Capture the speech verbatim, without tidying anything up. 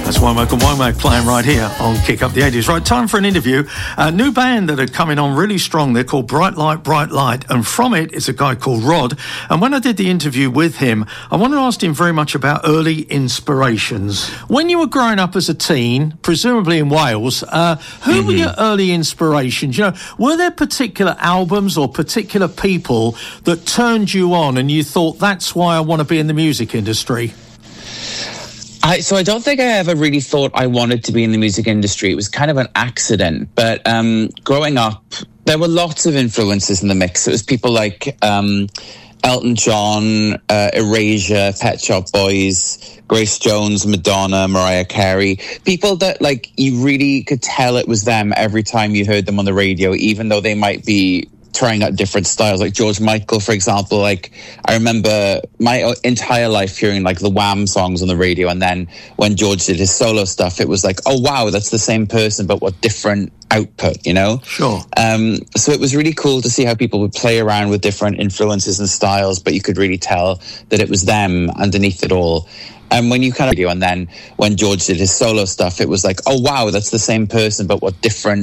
That's Womack and Womack playing right here on Kick Up the eighties. Right, time for an interview. A new band that are coming on really strong. They're called Bright Light, Bright Light. And from it is a guy called Rod. And when I did the interview with him, I wanted to ask him very much about early inspirations. When you were growing up as a teen, presumably in Wales, uh, who mm-hmm. were your early inspirations? You know, were there particular albums or particular people that turned you on and you thought, that's why I want to be in the music industry? I, so I don't think I ever really thought I wanted to be in the music industry. It was kind of an accident. But um, growing up, there were lots of influences in the mix. It was people like um, Elton John, uh, Erasure, Pet Shop Boys, Grace Jones, Madonna, Mariah Carey. People that, like, you really could tell it was them every time you heard them on the radio, even though they might be trying out different styles, like George Michael, for example. Like, I remember my entire life hearing like the Wham songs on the radio, and then when George did his solo stuff, it was like, oh wow, that's the same person, but what different output, you know? Sure. Um, so it was really cool to see how people would play around with different influences and styles, but you could really tell that it was them underneath it all. And when you kind of, and then when George did his solo stuff, it was like, oh wow, that's the same person, but what different